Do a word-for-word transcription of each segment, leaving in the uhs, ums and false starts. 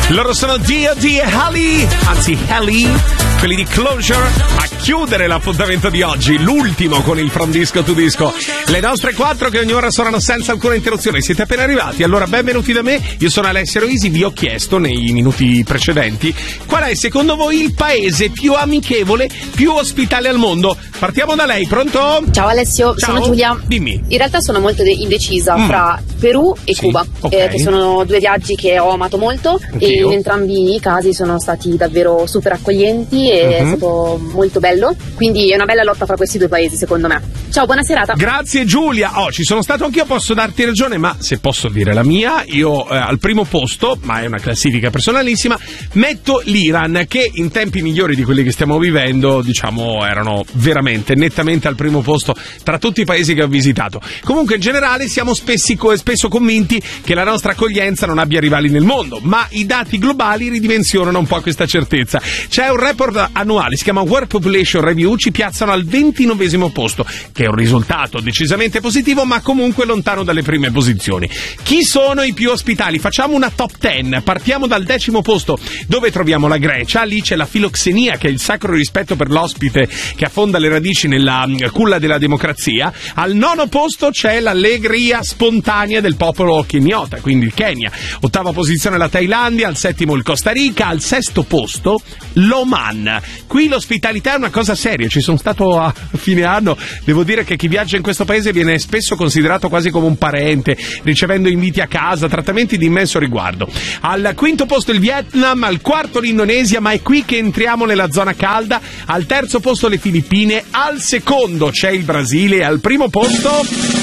Loro sono D O D e Haley, anzi Haley, quelli di Closure, a chiudere l'appuntamento di oggi, l'ultimo con il From Disco to Disco. Le nostre quattro che ogni ora suonano senza alcuna interruzione. Siete appena arrivati, allora benvenuti da me. Io sono Alessio Roisi, vi ho chiesto nei minuti precedenti qual è secondo voi il paese più amichevole, più ospitale al mondo. Partiamo da lei, pronto? Ciao Alessio, Ciao. sono Giulia. Dimmi. In realtà sono molto de- indecisa mm. fra Perù e sì, Cuba, okay. eh, che sono due viaggi che ho amato molto. Anch'io. E in entrambi i casi sono stati davvero super accoglienti e mm-hmm. è stato molto bello, quindi è una bella lotta fra questi due paesi secondo me. Ciao, buona serata. Grazie Giulia. Oh, ci sono stato anch'io, posso darti ragione, ma se posso dire la mia, io eh, al primo posto, ma è una classifica personalissima, metto l'Iran, che in tempi migliori di quelli che stiamo vivendo, diciamo, erano veramente nettamente al primo posto tra tutti i paesi che ho visitato. Comunque in generale siamo spessi, spesso convinti che la nostra accoglienza non abbia rivali nel mondo, ma i dati globali ridimensionano un po' questa certezza. C'è un report annuale, si chiama World Population Review, ci piazzano al ventinovesimo posto, che è un risultato decisamente positivo, ma comunque lontano dalle prime posizioni. Chi sono i più ospitali? Facciamo una top dieci. Partiamo dal decimo posto, dove troviamo la Grecia. Lì c'è la filoxenia, che è il sacro rispetto per l'ospite che affonda le radici nella culla della democrazia. Al nono posto c'è l'allegria spontanea del popolo keniota, quindi il Kenya. Ottava posizione la Thailandia, al settimo il Costa Rica, al sesto posto l'Oman. Qui l'ospitalità è una cosa seria, ci sono stato a fine anno, devo dire che chi viaggia in questo paese viene spesso considerato quasi come un parente, ricevendo inviti a casa, trattamenti di immenso riguardo. Al quinto posto il Vietnam, al quarto l'Indonesia, ma è qui che entriamo nella zona calda. Al terzo posto le Filippine, al secondo c'è il Brasile e al primo posto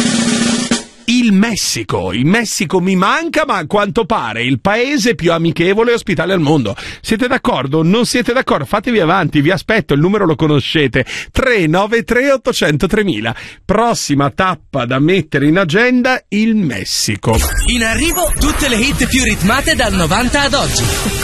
il Messico. Il Messico mi manca, ma a quanto pare il paese più amichevole e ospitale al mondo. Siete d'accordo? Non siete d'accordo? Fatevi avanti, vi aspetto, il numero lo conoscete, tre nove tre otto zero zero tremila. Prossima tappa da mettere in agenda, il Messico. In arrivo tutte le hit più ritmate dal novanta ad oggi.